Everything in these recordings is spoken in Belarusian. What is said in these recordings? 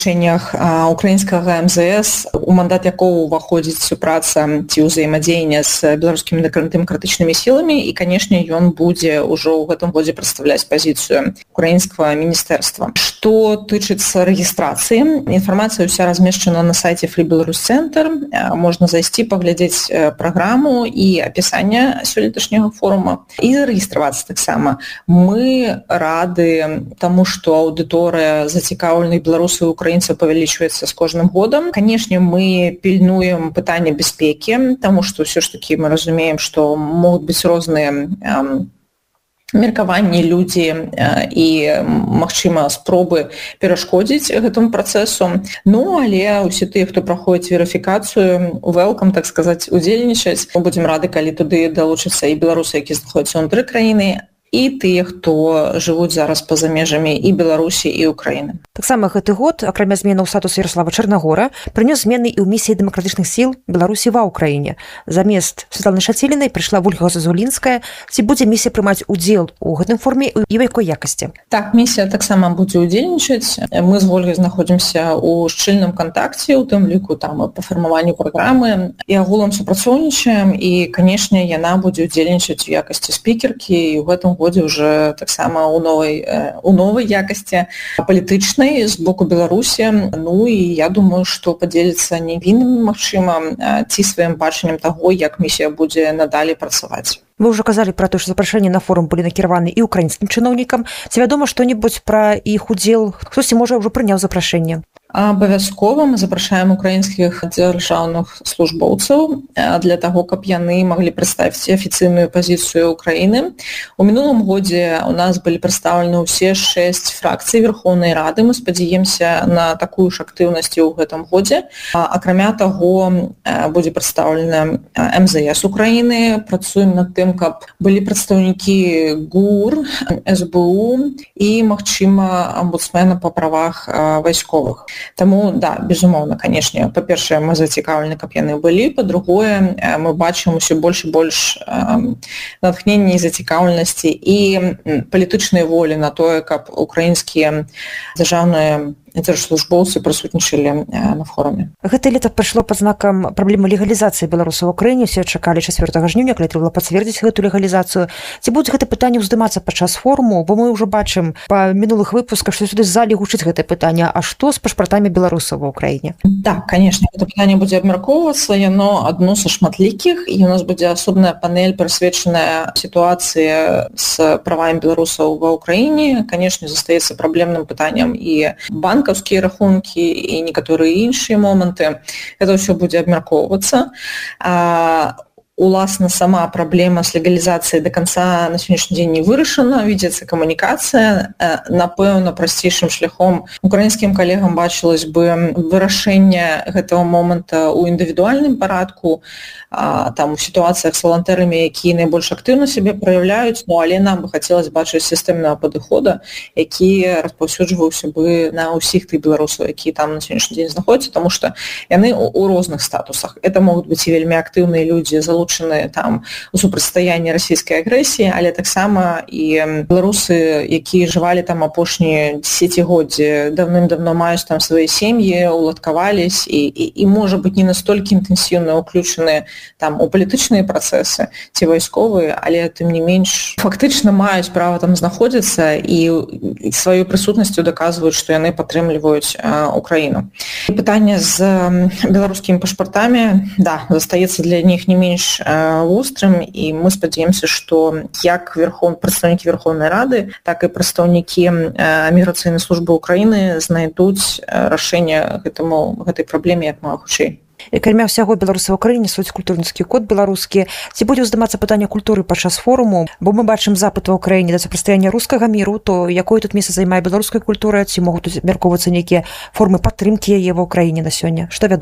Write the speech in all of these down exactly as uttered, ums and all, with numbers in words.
рашэннях украінскага эм зэ эс, у мандат якого ўваходзіць праца ці ўзаемадзеяння з беларускімі дэмакратычнымі сіламі, і, канешне, ён будзе ўжо ў гэтым годзе прадстаўляць пазіцыю украінскага міністэрства. Што тычыцца рэгістрацыі, інфармацыя ўся размешчана на сайце Free Belarus Center. Можна зайсці, паглядзець праграму і апісанне сёлеташняга форума і зарэгістравацца таксама. Мы рады таму, што аўдыторыя зацікаўленых беларусаў і украінцаў павялічваецца з кожным годам. Канешне, мы пільнуем пытанне бяспекі, таму што ўсё ж такі мы разумеем, што могуць быць розныя меркаванні, людзі і, магчыма, спробы перашкодзіць гэтаму працэсу. Ну, але ўсе тыя, хто праходзіць верыфікацыю, welcome, так сказаць, удзельнічаць. Мы будзем рады, калі туды далучацца і беларусы, які знаходзяцца ўнутры краіны, і тыя, хто жывуць зараз па-за межамі і Беларусі, і Украіны. Таксама гэты год, акрамя зменаў статусу Ярослава Чарнагора, прынёс змены і ў місіі дэмакратычных сіл Беларусі ва ўкраіне. Замест Святланы Шацілінай прыйшла Вольга Зазулінская. Ці будзе місія прымаць удзел у гэтым форуме і ў якой якасці? Так, місія таксама будзе ўдзельнічаць. Мы з Вольгай знаходзімся ў шчыльным кантакце, у тым ліку там па фармаванню праграмы, і агулам супрацоўнічаем, і, канешне, яна будзе ўдзельнічаць у якасці спікеркі, і ў гэтым годзе ўжо таксама ў новай, у новай якасці палітычнай з боку Беларусі. Ну і я думаю, што падзеліцца невіннымі, магчыма, ці сваім бачаннем таго, як місія будзе надалей працаваць. Вы ўжо казалі пра тое, што запрашэнні на форум былі накіраваны і украінскім чыноўнікам. Ці вядома што-небудзь пра іх удзел? Хтосьці, можа, ўжо прыняў запрашэнне? Абавязкова мы запрашаем украінскіх дзяржаўных службоўцаў для таго, каб яны маглі прадставіць афіцыйную пазіцыю Украіны. У мінулым годзе у нас былі прадстаўлены ўсе шэсць фракцый Верхоўнай Рады. Мы спадзяемся на такую ж актыўнасць ў гэтым годзе. Акрамя таго, будзе прадстаўлена эм зэ эс Украіны. Працуем над тым, каб былі прадстаўнікі ГУР, эс бэ у і, магчыма, амбудсмена па правах вайсковых. Таму, да, безумоўна, канешне, па-першае, мы зацікаўлены, каб яны былі, па-другое, мы бачым усё больш і больш натхнення і зацікаўленасці і палітычнай волі на тое, каб украінскія дзяржаўныя дзяржслужбоўцы прысутнічалі на форуме. Гэта лета прайшло пад знакам праблемы легалізацыі беларусаў у Украіне. Усе чакалі чацвёртага жніўня, калі трэба пацвердзіць гэту легалізацыю. Ці будзе гэта пытанне ўздымацца падчас форуму? Бо мы ўжо бачым па мінулых выпусках, што сюды з залі гучыць гэтае пытанне. А што з пашпартамі беларусаў ва Ўкраіне? Так, канешне, гэта пытанне будзе абмяркоўвацца. Яно адно са шматлікіх, і у нас будзе асобная панель, прысвечаная сітуацыі з правамі беларусаў ва Ўкраіне. Канешне, застаецца праблемным пытаннем і банк, банкаўскія рахункі і некаторыя іншыя моманты. Гэта ўсё будзе абмяркоўвацца. Уласна, сама праблема з легалізацыяй да канца на сённяшні дзень не вырашана, вядзецца камунікацыя. Напэўна, прасцейшым шляхом украінскім калегам бачылось бы вырашэнне гэтага моманта ў індывідуальным парадку, там у сітуацыях з валантэрамі, якія найбольш актыўна сябе праяўляюць, ну, але нам бы хацелось бачыць сістэмнага падыхода, які распаўсюджваўся бы на ўсіх тых беларусаў, якія там на сённяшні дзень знаходзяцца, таму што яны ў розных статусах. Это могуць быць і вельмі актыўныя людзі, залучаныя там у супрацьстаянні расійскай агрэсіі, але таксама і беларусы, якія жывалі там апошнія дзесяцігоддзі, даўным-даўно маюць там свае сем'і, уладкавались і, і, і можа быць, не настолькі інтэнсіўна ўключаныя там у палітычныя працэсы ці вайсковыя, але тым не менш фактычна маюць права там знаходзіцца і сваёй прысутнасцю даказваюць, што яны падтрымліваюць Украіну. І пытанне з беларускімі пашпартамі, да, застаецца для них не менш вострым, і мы спадзяемся, што як верхоў... прадстаўнікі Верхоўнай Рады, так і прадстаўнікі міграцыйнай службы Украіны знайдуць рашэнне гэтаму, гэтай праблеме як мага хутчэй. Акрамя ўсяго, беларусы ў Украіне несуць культурніцкі код беларускі. Ці будзе ўздымацца пытанне культуры падчас форуму? Бо мы бачым запыт ва Ўкраіне да супрацьстаяння рускага міру, то якое тут месца займае беларуская культура, ці могуць тут абмяркоўвацца нейкія формы падтрымкі яе ва Ўкраіне на сёння? Што вядома?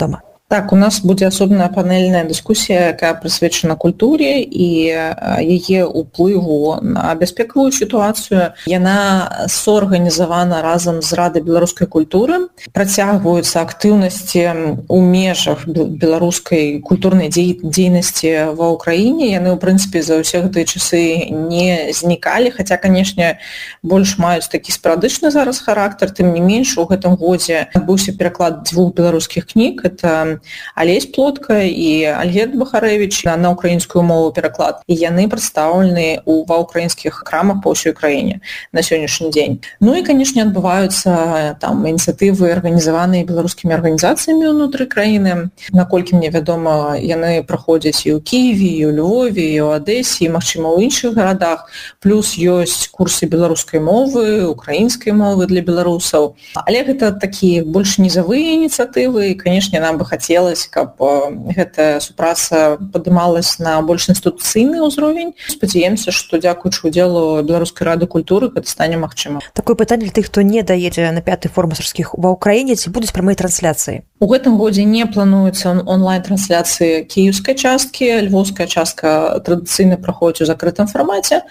Так, у нас будзе асобная панельная дыскусія, якая прысвечана культуре і яе ўплыву на бяспекавую сітуацыю. Яна сорганізавана разам з Радай беларускай культуры. Працягваюцца актыўнасці ў межах беларускай культурнай дзейнасці ва ўкраіне. Яны, ў прынцыпе, за ўсе гэтыя часы не знікалі, хаця, канешне, больш маюць такі спарадычны зараз характар. Тым не менш, у гэтым годзе адбыўся пераклад дзвюх беларускіх кніг. Это Алесь Плотка і Альгерд Бахарэвіч на, на украінскую мову пераклад. І яны прадстаўлены ў ва ўкраінскіх крамах па ўсёй краіне на сённяшні дзень. Ну і, канешне, адбываюцца там ініцыятывы, арганізаваныя беларускімі арганізацыямі ўнутры краіны. Наколькі мне вядома, яны праходзяць і ў Кіеве, і ў Львове, і ў Адэсе, і, магчыма, ў іншых гарадах. Плюс ёсць курсы беларускай мовы, украінскай мовы для беларусаў. Але гэта такія больш нізавыя ініцыятывы, і, канешне, нам бы хацелася, каб гэтая супраца падымалась на больш інстытуцыйны ўзровень. Спадзяемся, што дзякуючы ўдзелу Беларускай рады культуры гэта стане магчыма. Такое пытанне для тых, хто не даедзе на пяты форум мастерскіх ва ўкраіне, ці будуць прамыя трансляцыі? У гэтым годзе не плануецца онлайн-трансляцыі кіеўскай часткі, львоўская частка традыцыйна праходзіць у закрытым фармаце,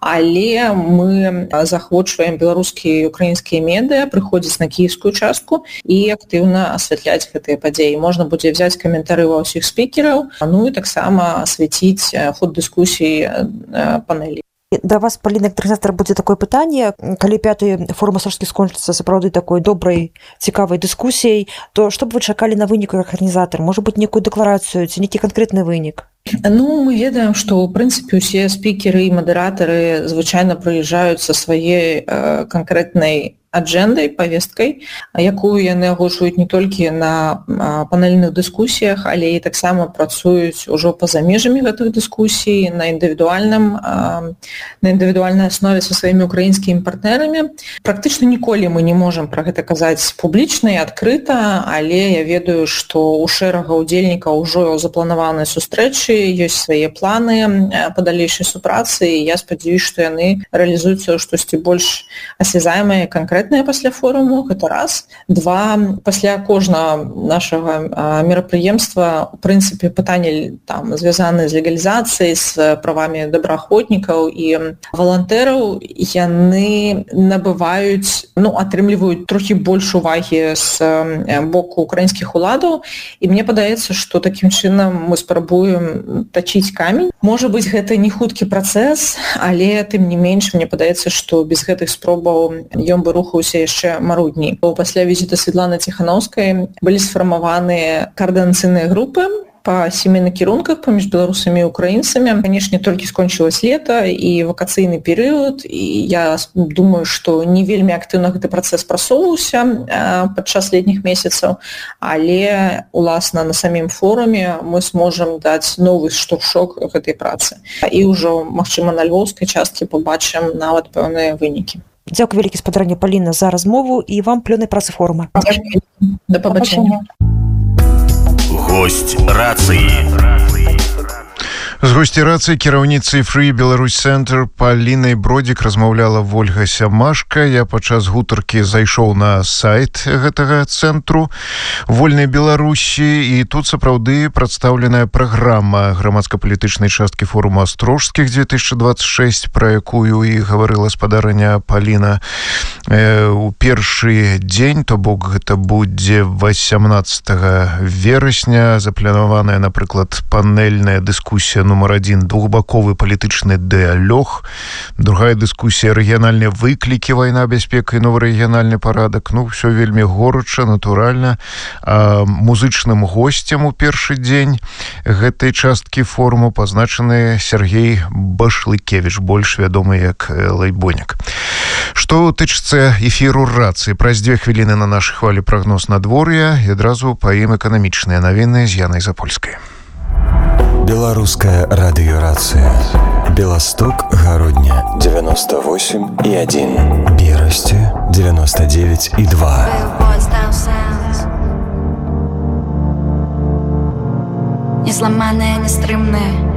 але мы захвочваем беларускія і украінскія медыа прыходзіць на кіеўскую частку і актыўна асвятляць гэтыя падзеі. Можна будзе взять каментары ва ўсіх спікераў, ну і таксама асвяціць ход дыскусій панелі. Да вас, Паліна, як арганізатар, будзе такое пытанне. Калі пяты форум мастерскі скончыцца сапраўды такой добрай, цікавай дыскусіяй, то што б вы чакалі на выніку як арганізатар? Можа быць, некую дэкларацыю ці нейкі канкрэтны вынік? Ну, мы ведаем, што, ў прынцыпе, усе спікеры і мадэратары звычайна прыязджаюць са сваёй э, канкрэтнай аджэндай, павесткай, якую яны агучваюць не толькі на панельных дыскусіях, але і таксама працуюць ужо па-за межамі гэтых дыскусій на індывідуальным на індывідуальнай аснове са сваімі украінскімі партнерамі. Практычна ніколі мы не можам пра гэта казаць публічна і адкрыта, але я ведаю, што ў шэрага ўдзельнікаў ужо запланаваныя сустрэчы, ёсць свае планы па далейшай супрацы, і я спадзяюся, што яны рэалізуюцца ў штосьці больш асязаемае, канкрэтнае пасля форуму. Гэта раз. Два. Пасля кожнага нашага мерапрыемства, у прынцыпе, пытанні там звязаныя з легалізацыяй, з правамі добраахвотнікаў і валантэраў, яны набываюць, ну, атрымліваюць трохі больш увагі з боку украінскіх уладаў, і мне падаецца, што такім чынам мы спрабуем тачыць камень. Можа быць, гэта не хуткі працэс, але тым не менш, мне падаецца, што без гэтых спробаў ён бы рухаўся яшчэ марудней. Пасля візіта Святланы Ціханаўскай былі сфармаваныя каардынацыйныя групы па сямейных кірунках паміж беларусамі і украінцамі. Канешне, толькі скончылось лета і вакацыйны перыяд, і я думаю, што не вельмі актыўна гэты працэс прасоўваўся падчас летніх месяцаў, але, уласна, на самім форуме мы зможам даць новы штуршок гэтай працы. І ўжо, магчыма, на львоўскай часткі побачым нават пэўныя вынікі. Дзякуй вялікі, спадарня Паліна, за размову і вам плённай працы форума. Да пабачэння. Госць рацыі. З госці рацыі кіраўніцы Free Belarus Center Палінай Бродзік размаўляла Вольга Сямашка. Я падчас гутаркі зайшоў на сайт гэтага цэнтру Вольнай Беларусі, і тут сапраўды прадстаўленая праграма грамадска-палітычнай часткі форума Астрожскіх две тысячы двадцать шесть, пра якую і гаварыла спадарня Паліна. Э, у першы дзень, то бок гэта будзе васямнаццатага верасня, запланаваная, напрыклад, панельная дыскусія нумар адзін, двухбаковы палітычны дыалог. Другая дыскусія, рэгіянальныя выклікі, вайна, бяспека і новы рэгіянальны парадак. Ну, все вельмі горача, натуральна. А музычным госцем у першы дзень гэтай часткі форуму пазначаны Сергей Башлыкевіч, больш вядомы як Лайбонік. Што тычыцца эфіру рацыі, праз дзве хвіліны на нашай хвалі прагноз надвор'я і адразу па ім эканамічныя навіны з Янай Запольскай. Беларуская радыёрацыя. Беласток, Гародня, девяносто восемь и один. Берасце, девяносто девять и два. Незламанная, нестрымная,